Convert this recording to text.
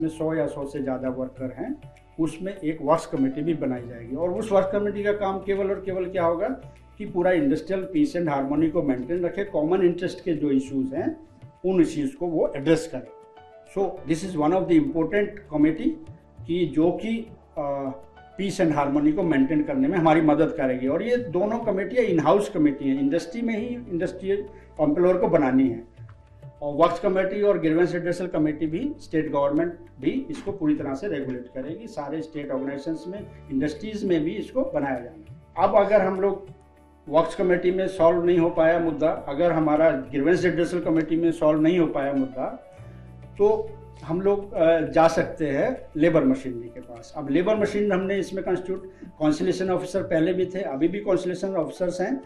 में 100 या 100 से ज़्यादा वर्कर हैं, उसमें एक वर्क्स कमेटी भी बनाई जाएगी। और उस वर्क कमेटी का काम केवल और केवल क्या होगा कि पूरा इंडस्ट्रियल पीस एंड हार्मोनी को मेंटेन रखे, कॉमन इंटरेस्ट के जो इश्यूज हैं उन इश्यूज को वो एड्रेस करे। So this is one of the important committee कि जो कि पीस एंड हार्मोनी को मेंटेन करने में हमारी मदद करेगी। और ये दोनों कमेटियाँ इन हाउस कमेटी हैं, इंडस्ट्री में ही इंडस्ट्रियल एम्प्लॉयर को बनानी है। और वर्क्स कमेटी और ग्रीवेंस रिड्रेसल कमेटी भी स्टेट गवर्नमेंट भी इसको पूरी तरह से रेगुलेट करेगी, सारे स्टेट ऑर्गेनाइजेशंस में, इंडस्ट्रीज में भी इसको बनाया जाना। अब अगर हम लोग वर्क्स कमेटी में सॉल्व नहीं हो पाया मुद्दा, अगर हमारा ग्रीवेंस रिड्रेसल कमेटी में सॉल्व नहीं हो पाया मुद्दा, तो हम लोग जा सकते हैं लेबर मशीनरी के पास। अब लेबर मशीनरी हमने इसमें कंस्टिट्यूट, कॉन्सिलेशन ऑफिसर पहले भी थे, अभी भी कॉन्सिलेशन ऑफिसर्स हैं।